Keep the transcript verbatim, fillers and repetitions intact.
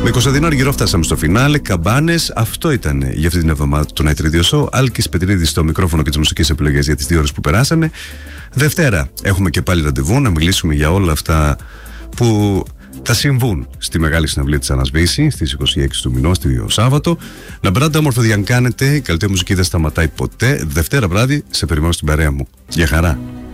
Με Κωνσταντίνο Αργυρό φτάσαμε στο φινάλε. Καμπάνες, αυτό ήταν για αυτή την εβδομάδα το Night Radio Show. Άλκης Πετρίδης στο μικρόφωνο και τις μουσικές επιλογές για τις δύο ώρες που περάσανε. Δευτέρα έχουμε και πάλι ραντεβού να μιλήσουμε για όλα αυτά που θα συμβούν στη μεγάλη συναυλία της Ανασβήση στις είκοσι έξι του μηνός, το Σάββατο. Να περάτε όμορφα, διαν κάνετε. Η καλύτερη μουσική δεν σταματάει ποτέ. Δευτέρα βράδυ σε περιμένω στην παρέα μου. Γεια χαρά.